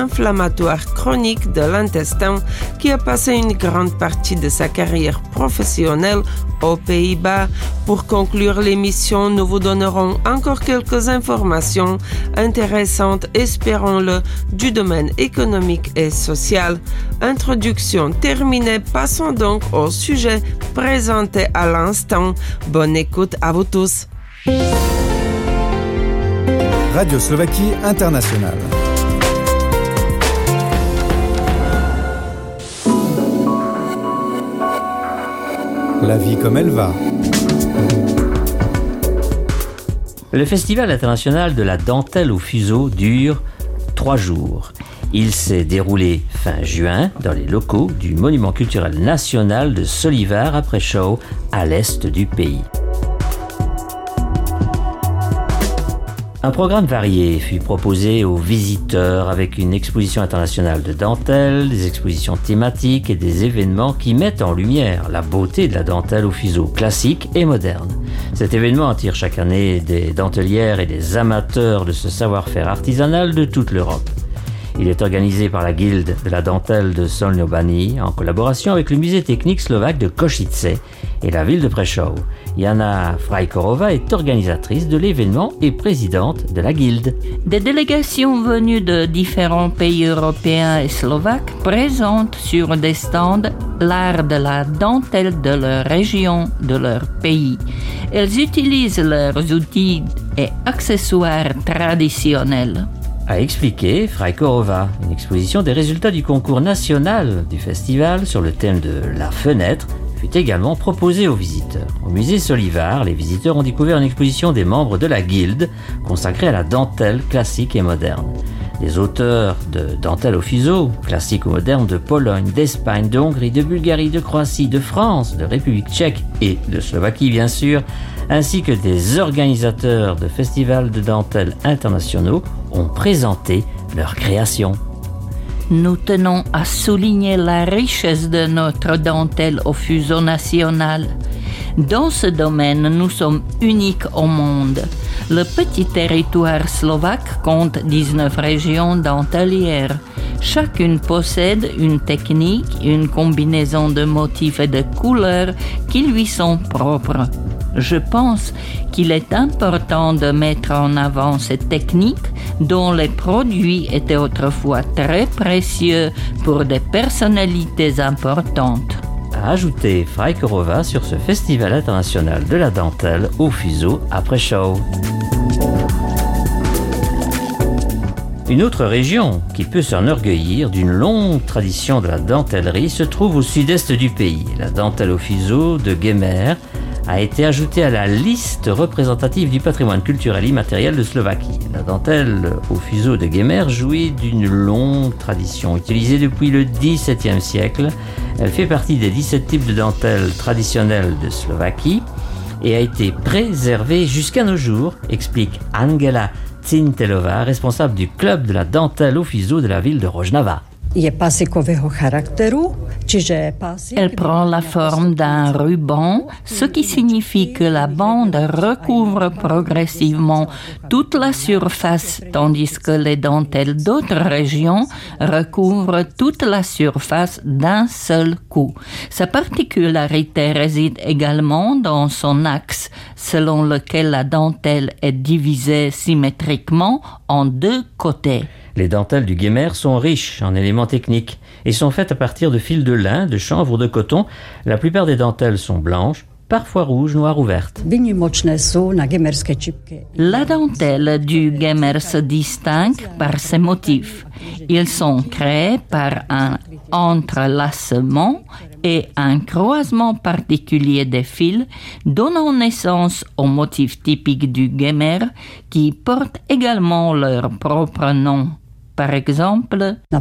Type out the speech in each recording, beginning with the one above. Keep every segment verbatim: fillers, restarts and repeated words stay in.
inflammatoire chronique de l'intestin qui a passé une grande partie de sa carrière professionnelle aux Pays-Bas. Pour conclure l'émission, nous vous donnerons encore quelques informations intéressantes, espérons-le, du domaine économique et social. Introduction terminée, passons donc au sujet présenté à l'instant. Bonne écoute à vous tous. Radio Slovaquie Internationale. La vie comme elle va. Le Festival international de la dentelle au fuseau dure trois jours. Il s'est déroulé fin juin dans les locaux du Monument culturel national de Solivar à Prešov, à l'est du pays. Un programme varié fut proposé aux visiteurs avec une exposition internationale de dentelle, des expositions thématiques et des événements qui mettent en lumière la beauté de la dentelle au fuseau classique et moderne. Cet événement attire chaque année des dentelières et des amateurs de ce savoir-faire artisanal de toute l'Europe. Il est organisé par la Guilde de la dentelle de Solno Bani en collaboration avec le musée technique slovaque de Košice et la ville de Prešov. Jana Frajkorová est organisatrice de l'événement et présidente de la Guilde. Des délégations venues de différents pays européens et slovaques présentent sur des stands l'art de la dentelle de leur région, de leur pays. Elles utilisent leurs outils et accessoires traditionnels. A expliqué Frajkorová, une exposition des résultats du concours national du festival sur le thème de la fenêtre fut également proposée aux visiteurs. Au musée Solivar, les visiteurs ont découvert une exposition des membres de la Guilde consacrée à la dentelle classique et moderne. Des auteurs de dentelle au fuseau, classique ou moderne, de Pologne, d'Espagne, de Hongrie, de Bulgarie, de Croatie, de France, de République tchèque et de Slovaquie bien sûr, ainsi que des organisateurs de festivals de dentelle internationaux ont présenté leurs créations. Nous tenons à souligner la richesse de notre dentelle au fuseau national. Dans ce domaine, nous sommes uniques au monde. Le petit territoire slovaque compte dix-neuf régions dentelières. Chacune possède une technique, une combinaison de motifs et de couleurs qui lui sont propres. Je pense qu'il est important de mettre en avant cette technique dont les produits étaient autrefois très précieux pour des personnalités importantes. A ajouté Frajkorová sur ce festival international de la dentelle au fuseau à Prešov. Une autre région qui peut s'enorgueillir d'une longue tradition de la dentellerie se trouve au sud-est du pays. La dentelle au fuseau de Gemer a été ajoutée à la liste représentative du patrimoine culturel immatériel de Slovaquie. La dentelle au fuseau de Gemer jouit d'une longue tradition, utilisée depuis le dix-septième siècle. Elle fait partie des dix-sept types de dentelles traditionnelles de Slovaquie et a été préservée jusqu'à nos jours, explique Angela Cintelová, responsable du club de la dentelle au fuseau de la ville de Rožnava. Elle prend la forme d'un ruban, ce qui signifie que la bande recouvre progressivement toute la surface, tandis que les dentelles d'autres régions recouvrent toute la surface d'un seul coup. Sa particularité réside également dans son axe, selon lequel la dentelle est divisée symétriquement en deux côtés. Les dentelles du Gemer sont riches en éléments techniques et sont faites à partir de fils de lin, de chanvre ou de coton. La plupart des dentelles sont blanches, parfois rouges, noires ou vertes. La dentelle du Gemer se distingue par ses motifs. Ils sont créés par un entrelacement et un croisement particulier des fils, donnant naissance aux motifs typiques du Gemer qui portent également leur propre nom. Par exemple, à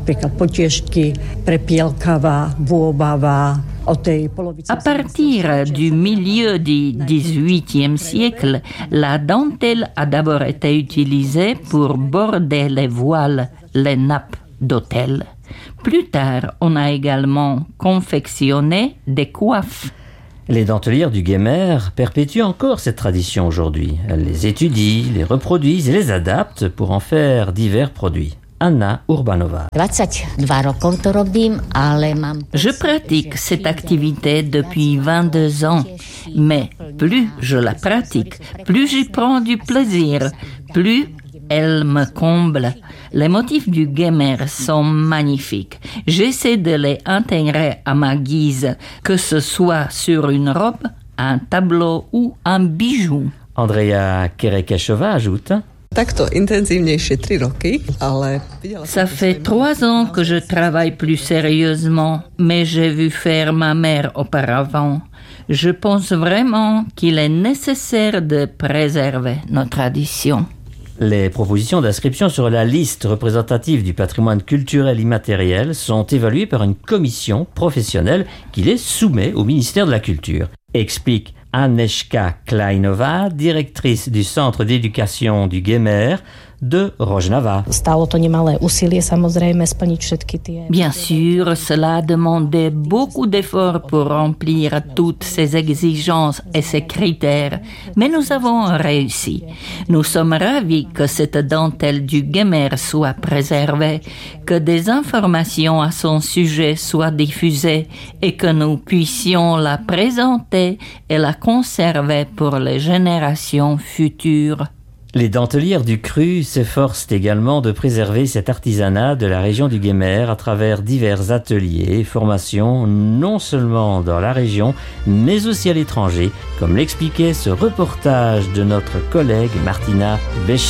partir du milieu du dix-huitième siècle, la dentelle a d'abord été utilisée pour border les voiles, les nappes d'autel. Plus tard, on a également confectionné des coiffes. Les dentelières du Gemer perpétuent encore cette tradition aujourd'hui. Elles les étudient, les reproduisent et les adaptent pour en faire divers produits. Anna Urbanova. Je pratique cette activité depuis vingt-deux ans, mais plus je la pratique, plus j'y prends du plaisir, plus elle me comble. Les motifs du Guémer sont magnifiques. J'essaie de les intégrer à ma guise, que ce soit sur une robe, un tableau ou un bijou. Andrea Kerekeshova ajoute: Ça fait trois ans que je travaille plus sérieusement, mais j'ai vu faire ma mère auparavant. Je pense vraiment qu'il est nécessaire de préserver nos traditions. Les propositions d'inscription sur la liste représentative du patrimoine culturel immatériel sont évaluées par une commission professionnelle qui les soumet au ministère de la Culture. Explique Aneška Kleinova, directrice du Centre d'éducation du Guémer de Rožnava. Bien sûr, cela a demandé beaucoup d'efforts pour remplir toutes ces exigences et ces critères, mais nous avons réussi. Nous sommes ravis que cette dentelle du Guémer soit préservée, que des informations à son sujet soient diffusées et que nous puissions la présenter et la conserver pour les générations futures. Les dentelières du Cru s'efforcent également de préserver cet artisanat de la région du Guémer à travers divers ateliers et formations, non seulement dans la région, mais aussi à l'étranger, comme l'expliquait ce reportage de notre collègue Martina Besch.